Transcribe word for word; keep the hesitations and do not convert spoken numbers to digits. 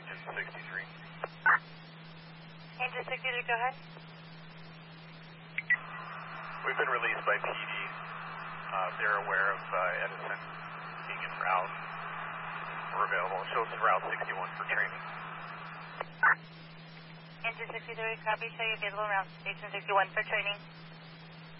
Engine sixty-three. Engine sixty-three, go ahead. We've been released by P D. Uh, they're aware of uh, Edison being en route. We're available. Show us route sixty-one for training. Engine sixty-three, copy. Show you available route station sixty-one for training.